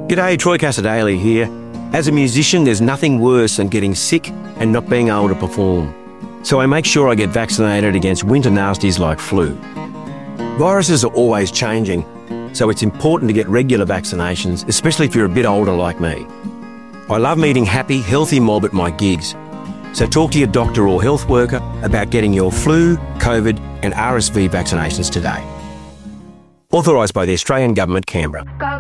G'day, Troy Cassadaly here. As a musician, there's nothing worse than getting sick and not being able to perform. So I make sure I get vaccinated against winter nasties like flu. Viruses are always changing, so it's important to get regular vaccinations, especially if you're a bit older like me. I love meeting happy, healthy mob at my gigs. So talk to your doctor or health worker about getting your flu, COVID and RSV vaccinations today. Authorised by the Australian Government, Canberra.